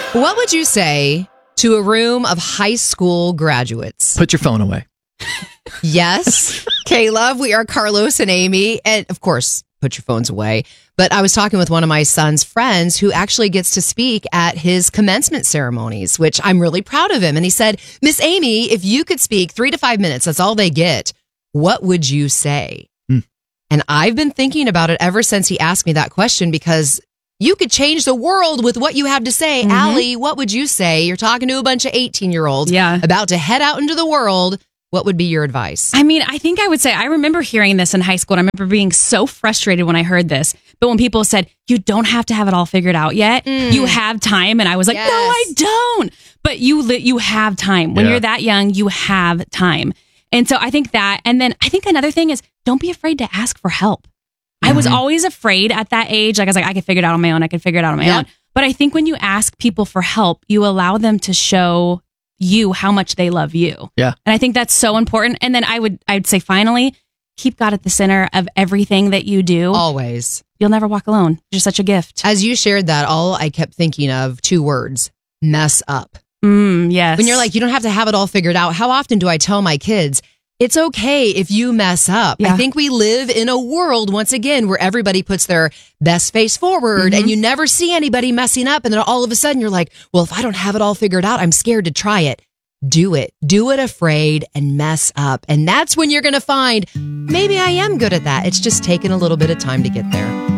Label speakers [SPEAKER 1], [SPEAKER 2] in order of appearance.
[SPEAKER 1] What would you say to a room of high school graduates?
[SPEAKER 2] Put your phone away.
[SPEAKER 1] Yes. Caleb, we are Carlos and Amy. And of course, put your phones away. But I was talking with one of my son's friends who actually gets to speak at his commencement ceremonies, which I'm really proud of him. And he said, Miss Amy, if you could speak 3 to 5 minutes, that's all they get. What would you say? And I've been thinking about it ever since he asked me that question, because you could change the world with what you have to say. Allie, what would you say? You're talking to a bunch of 18-year-olds about to head out into the world. What would be your advice?
[SPEAKER 3] I mean, I think I would say, I remember hearing this in high school. And I remember being so frustrated when I heard this. But when people said, you don't have to have it all figured out yet. You have time. And I was like, no, I don't. But you have time. When you're that young, you have time. And so I think that, and then I think another thing is, don't be afraid to ask for help. I was always afraid at that age. Like I was like, I can figure it out on my own. I can figure it out on my own. But I think when you ask people for help, you allow them to show you how much they love you. Yeah. And I think that's so important. And then I'd say finally, keep God at the center of everything that you do.
[SPEAKER 1] Always.
[SPEAKER 3] You'll never walk alone. You're such a gift.
[SPEAKER 1] As you shared that, all I kept thinking of 2 words: mess up.
[SPEAKER 3] Yes.
[SPEAKER 1] When you're like, you don't have to have it all figured out. How often do I tell my kids, it's okay if you mess up? I think we live in a world, once again, where everybody puts their best face forward and you never see anybody messing up. And then all of a sudden you're like, well, if I don't have it all figured out, I'm scared to try it. Do it. Do it afraid and mess up. And that's when you're going to find, maybe I am good at that. It's just taken a little bit of time to get there.